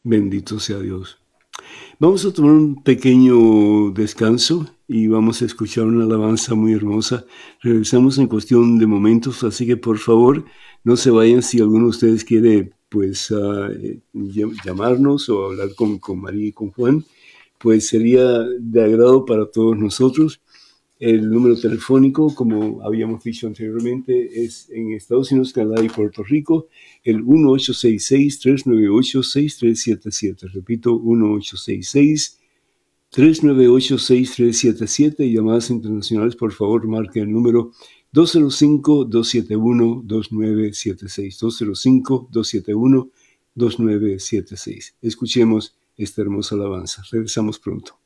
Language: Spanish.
Bendito sea Dios. Vamos a tomar un pequeño descanso y vamos a escuchar una alabanza muy hermosa. Regresamos en cuestión de momentos, así que por favor no se vayan. Si alguno de ustedes quiere pues llamarnos o hablar con María y con Juan, pues sería de agrado para todos nosotros. El número telefónico, como habíamos dicho anteriormente, es en Estados Unidos, Canadá y Puerto Rico, el 1866-398-6377. Repito, 1866-398-6377. Llamadas internacionales, por favor, marque el número 205-271-2976. 205-271-2976. Escuchemos esta hermosa alabanza. Regresamos pronto.